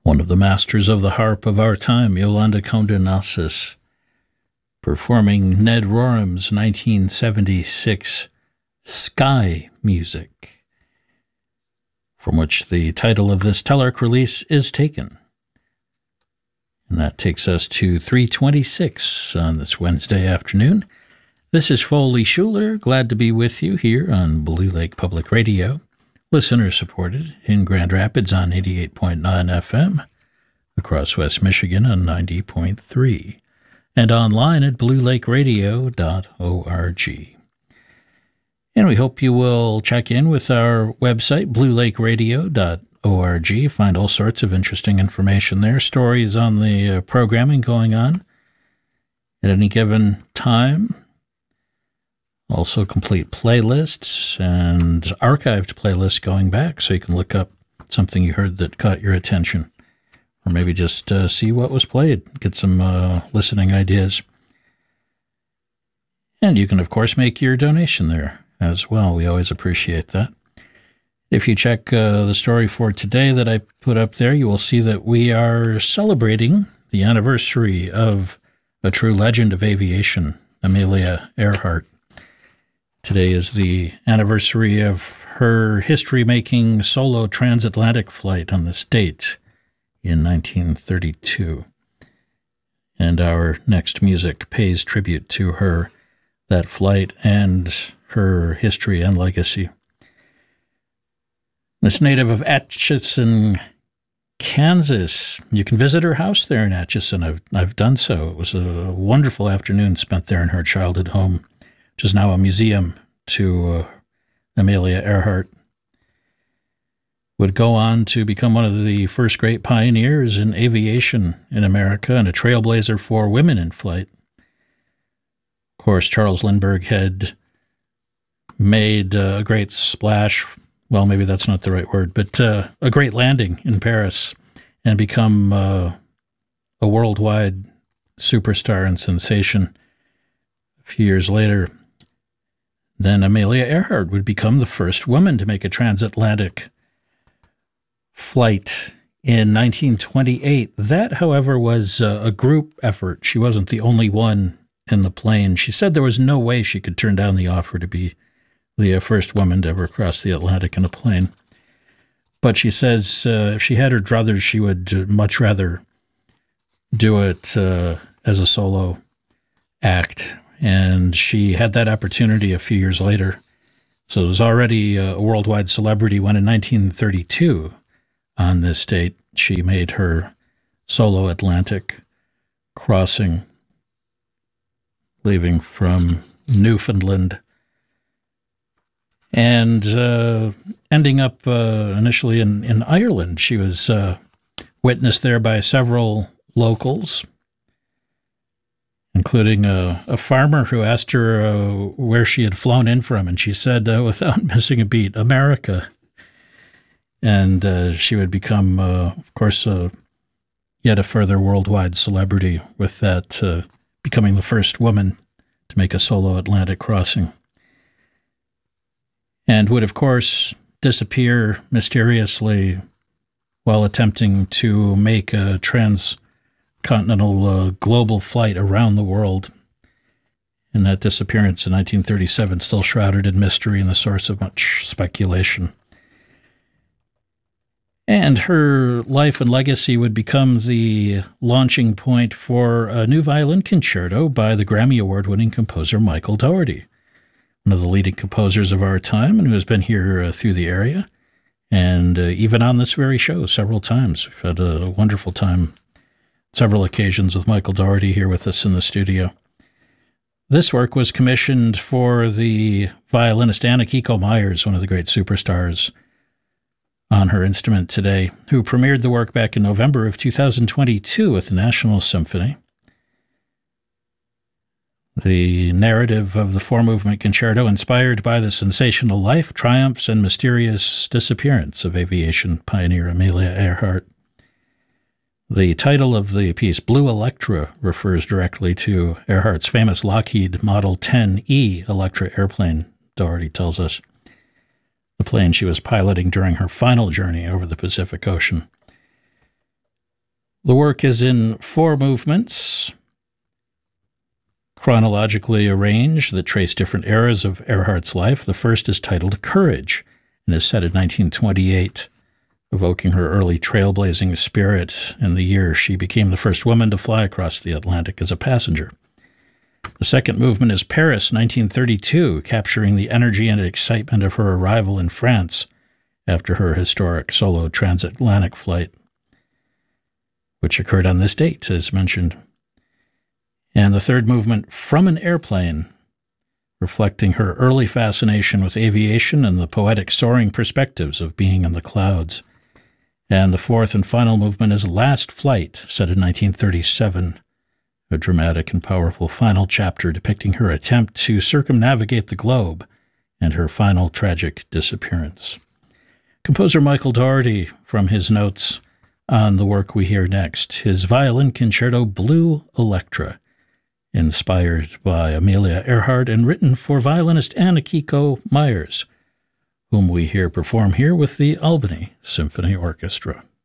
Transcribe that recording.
one of the masters of the harp of our time, Yolanda Conde-Nast, performing Ned Rorem's 1976 Sky Music, from which the title of this Telearch release is taken. And that takes us to 3:26 on this Wednesday afternoon. This is Foley Schuler, glad to be with you here on Blue Lake Public Radio, listener-supported in Grand Rapids on 88.9 FM, across West Michigan on 90.3, and online at bluelakeradio.org. And we hope you will check in with our website, bluelakeradio.org. Find all sorts of interesting information there, stories on the programming going on at any given time. Also complete playlists and archived playlists going back, so you can look up something you heard that caught your attention, or maybe just see what was played, get some listening ideas. And you can, of course, make your donation there as well. We always appreciate that. If you check the story for today that I put up there, you will see that we are celebrating the anniversary of a true legend of aviation, Amelia Earhart. Today is the anniversary of her history-making solo transatlantic flight on this date in 1932. And our next music pays tribute to her, that flight, and her history and legacy. This native of Atchison, Kansas. You can visit her house there in Atchison. I've done so. It was a wonderful afternoon spent there in her childhood home, which is now a museum to Amelia Earhart. Would go on to become one of the first great pioneers in aviation in America and a trailblazer for women in flight. Of course, Charles Lindbergh had made a great splash, well, maybe that's not the right word, but a great landing in Paris and become a worldwide superstar and sensation. A few years later, then Amelia Earhart would become the first woman to make a transatlantic flight in 1928. That, however, was a group effort. She wasn't the only one in the plane. She said there was no way she could turn down the offer to be the first woman to ever cross the Atlantic in a plane. But she says if she had her druthers, she would much rather do it as a solo act. And she had that opportunity a few years later. So it was already a worldwide celebrity when in 1932, on this date, she made her solo Atlantic crossing, leaving from Newfoundland and ending up initially in Ireland. She was witnessed there by several locals, including a farmer who asked her where she had flown in from, and she said, without missing a beat, America. And she would become, of course, yet a further worldwide celebrity with that, becoming the first woman to make a solo Atlantic crossing. And would, of course, disappear mysteriously while attempting to make a transcontinental global flight around the world. And that disappearance in 1937 still shrouded in mystery and the source of much speculation. And her life and legacy would become the launching point for a new violin concerto by the Grammy Award-winning composer Michael Daugherty, one of the leading composers of our time, and who has been here through the area, and even on this very show several times. We've had a wonderful time, several occasions, with Michael Daugherty here with us in the studio. This work was commissioned for the violinist Anna Kiko Myers, one of the great superstars on her instrument today, who premiered the work back in November of 2022 with the National Symphony. The narrative of the four-movement concerto inspired by the sensational life, triumphs, and mysterious disappearance of aviation pioneer Amelia Earhart. The title of the piece, Blue Electra, refers directly to Earhart's famous Lockheed Model 10E Electra airplane, Daugherty tells us, the plane she was piloting during her final journey over the Pacific Ocean. The work is in 4 movements, chronologically arranged, that trace different eras of Earhart's life. The first is titled Courage and is set in 1928, evoking her early trailblazing spirit and the year she became the first woman to fly across the Atlantic as a passenger. The second movement is Paris, 1932, capturing the energy and excitement of her arrival in France after her historic solo transatlantic flight, which occurred on this date, as mentioned. And the third movement, From an Airplane, reflecting her early fascination with aviation and the poetic soaring perspectives of being in the clouds. And the fourth and final movement is Last Flight, set in 1937, a dramatic and powerful final chapter depicting her attempt to circumnavigate the globe and her final tragic disappearance. Composer Michael Daugherty, from his notes on the work we hear next, his violin concerto Blue Electra, inspired by Amelia Earhart and written for violinist Akiko Myers, whom we hear perform here with the Albany Symphony Orchestra.